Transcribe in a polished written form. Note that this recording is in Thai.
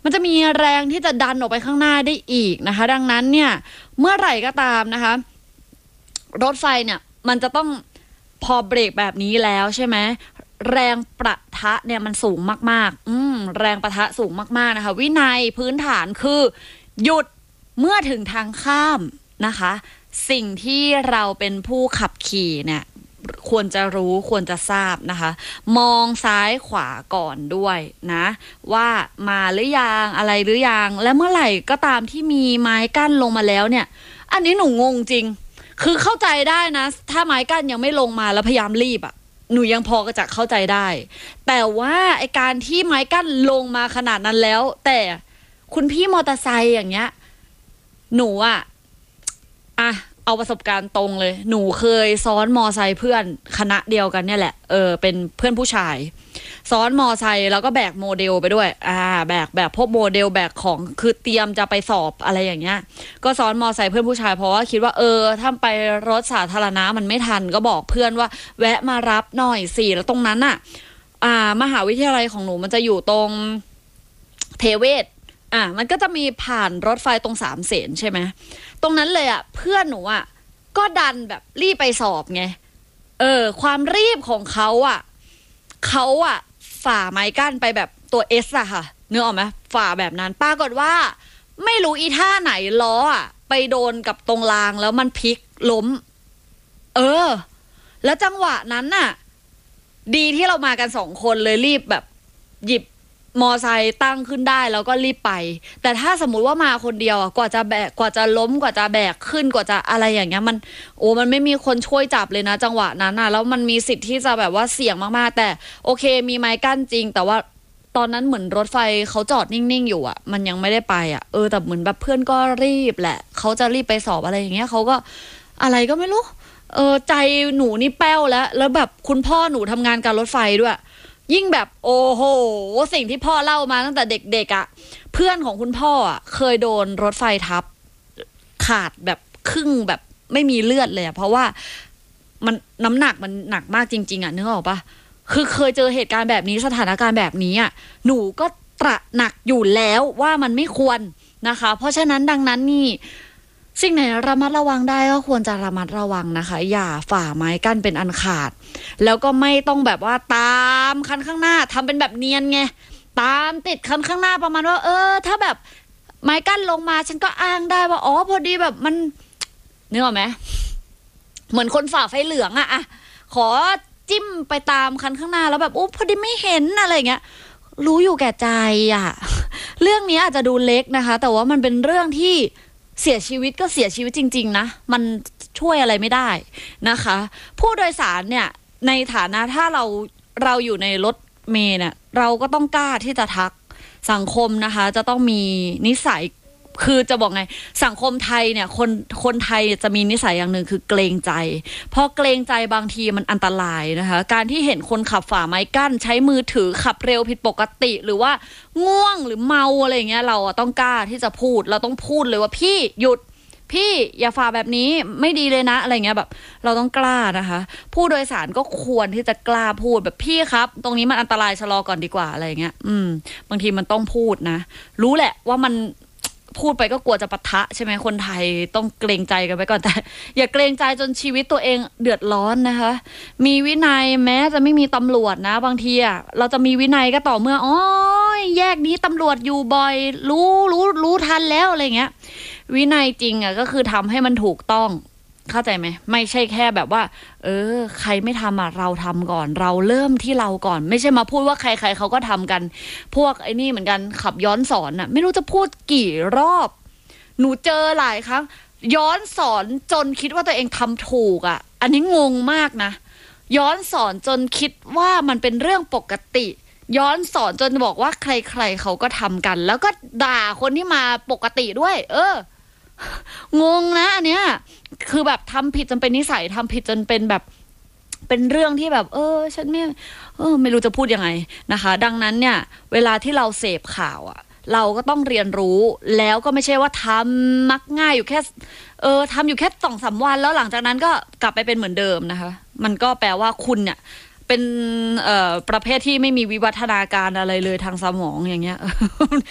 มันจะมีแรงที่จะดันออกไปข้างหน้าได้อีกนะคะดังนั้นเนี่ยเมื่อไหร่ก็ตามนะคะรถไฟเนี่ยมันจะต้องพอเบรกแบบนี้แล้วใช่ไหมแรงประทะเนี่ยมันสูงมากๆแรงประทะสูงมากๆนะคะวินัยพื้นฐานคือหยุดเมื่อถึงทางข้ามนะคะสิ่งที่เราเป็นผู้ขับขี่เนี่ยควรจะรู้ควรจะทราบนะคะมองซ้ายขวาก่อนด้วยนะว่ามาหรือยังอะไรหรือยังและเมื่อไหร่ก็ตามที่มีไม้กั้นลงมาแล้วเนี่ยอันนี้หนูงงจริงคือเข้าใจได้นะถ้าไม้กั้นยังไม่ลงมาแล้วพยายามรีบอ่ะหนูยังพอจะเข้าใจได้แต่ว่าไอการที่ไม้กั้นลงมาขนาดนั้นแล้วแต่คุณพี่มอเตอร์ไซค์อย่างเงี้ยหนูอ่ะเอาประสบการณ์ตรงเลยหนูเคยซ้อนมอไซค์เพื่อนคณะเดียวกันเนี่ยแหละเป็นเพื่อนผู้ชายซ้อนมอไซค์แล้วก็แบกโมเดลไปด้วยแบกพวกโมเดลแบกของคือเตรียมจะไปสอบอะไรอย่างเงี้ยก็ซ้อนมอไซค์เพื่อนผู้ชายเพราะว่าคิดว่าถ้าไปรถสาธารณะมันไม่ทันก็บอกเพื่อนว่าแวะมารับหน่อยสิแล้วตรงนั้นมหาวิทยาลัยของหนูมันจะอยู่ตรงเทเวศมันก็จะมีผ่านรถไฟตรงสามเสนใช่ไหมตรงนั้นเลยเพื่อนหนูก็ดันแบบรีบไปสอบไงความรีบของเขาฝ่าไม้กั้นไปแบบตัว S ค่ะนึกออกไหมฝ่าแบบนั้นปรากฏว่าไม่รู้อีท่าไหนล้อไปโดนกับตรงรางแล้วมันพลิกล้มแล้วจังหวะนั้นดีที่เรามากัน2 คนเลยรีบแบบหยิบมอไซค์ตั้งขึ้นได้แล้วก็รีบไปแต่ถ้าสมมุติว่ามาคนเดียวกว่าจะแบกกว่าจะล้มกว่าจะแบกขึ้นกว่าจะอะไรอย่างเงี้ยมันไม่มีคนช่วยจับเลยนะจังหวะนั้นแล้วมันมีสิทธิ์ที่จะแบบว่าเสี่ยงมากๆแต่โอเคมีไม้กั้นจริงแต่ว่าตอนนั้นเหมือนรถไฟเขาจอดนิ่งๆอยู่มันยังไม่ได้ไปแต่เหมือนแบบเพื่อนก็รีบแหละเขาจะรีบไปสอบอะไรอย่างเงี้ยเขาก็อะไรก็ไม่รู้ใจหนูนี่แป้วแล้วแบบคุณพ่อหนูทำงานการรถไฟด้วยยิ่งแบบโอ้โหสิ่งที่พ่อเล่ามาตั้งแต่เด็กๆเพื่อนของคุณพ่อเคยโดนรถไฟทับขาดแบบครึ่งแบบไม่มีเลือดเลยเพราะว่ามันน้ำหนักมันหนักมากจริงๆนึกออกปะคือเคยเจอเหตุการณ์แบบนี้สถานการณ์แบบนี้หนูก็ตระหนักอยู่แล้วว่ามันไม่ควรนะคะเพราะฉะนั้นดังนั้นนี่สิ่งไหนระมัดระวังได้ก็ควรจะระมัดระวังนะคะอย่าฝ่าไม้กั้นเป็นอันขาดแล้วก็ไม่ต้องแบบว่าตามคันข้างหน้าทำเป็นแบบเนียนไงตามติดคันข้างหน้าประมาณว่าถ้าแบบไม้กั้นลงมาฉันก็อ้างได้ว่าพอดีแบบมันนึกออกไหมเหมือนคนฝ่าไฟเหลืองขอจิ้มไปตามคันข้างหน้าแล้วแบบพอดีไม่เห็นอะไรอย่างเงี้ยรู้อยู่แก่ใจเรื่องนี้อาจจะดูเล็กนะคะแต่ว่ามันเป็นเรื่องที่เสียชีวิตก็เสียชีวิตจริงๆนะมันช่วยอะไรไม่ได้นะคะผู้โดยสารเนี่ยในฐานะถ้าเราอยู่ในรถเมล์เนี่ยเราก็ต้องกล้าที่จะทักสังคมนะคะจะต้องมีนิสัยคือจะบอกไงสังคมไทยเนี่ยคนไทยจะมีนิสัยอย่างหนึ่งคือเกรงใจพอเกรงใจบางทีมันอันตรายนะคะการที่เห็นคนขับฝ่าไม้กั้นใช้มือถือขับเร็วผิดปกติหรือว่าง่วงหรือเมาอะไรอย่างเงี้ยเราต้องกล้าที่จะพูดเราต้องพูดเลยว่าพี่หยุดพี่อย่าฝ่าแบบนี้ไม่ดีเลยนะอะไรเงี้ยแบบเราต้องกล้านะคะผู้โดยสารก็ควรที่จะกล้าพูดแบบพี่ครับตรงนี้มันอันตรายชะลอก่อนดีกว่าอะไรเงี้ยบางทีมันต้องพูดนะรู้แหละว่ามันพูดไปก็กลัวจะปะทะใช่ไหมคนไทยต้องเกรงใจกันไปก่อนแต่อย่าเกรงใจจนชีวิตตัวเองเดือดร้อนนะคะมีวินัยแม้จะไม่มีตำรวจนะบางทีเราจะมีวินัยก็ต่อเมื่อแยกนี้ตำรวจอยู่บ่อยรู้ทันแล้วอะไรเงี้ยวินัยจริงก็คือทำให้มันถูกต้องเข้าใจไหมไม่ใช่แค่แบบว่าใครไม่ทำเราทำก่อนเราเริ่มที่เราก่อนไม่ใช่มาพูดว่าใครๆเขาก็ทำกันพวกไอ้นี่เหมือนกันขับย้อนสอนไม่รู้จะพูดกี่รอบหนูเจอหลายครั้งย้อนสอนจนคิดว่าตัวเองทำถูกอันนี้งงมากนะย้อนสอนจนคิดว่ามันเป็นเรื่องปกติย้อนสอนจนบอกว่าใครๆเขาก็ทำกันแล้วก็ด่าคนที่มาปกติด้วยงงนะอันเนี้ยคือแบบทำผิดจนเป็นนิสัยทำผิดจนเป็นแบบเป็นเรื่องที่แบบฉันไม่รู้จะพูดยังไงนะคะดังนั้นเนี่ยเวลาที่เราเสพข่าวเราก็ต้องเรียนรู้แล้วก็ไม่ใช่ว่าทำมักง่ายอยู่แค่ทำอยู่แค่2-3 วันแล้วหลังจากนั้นก็กลับไปเป็นเหมือนเดิมนะคะมันก็แปลว่าคุณเนี่ยเป็นประเภทที่ไม่มีวิวัฒนาการอะไรเลยทางสมองอย่างเงี้ย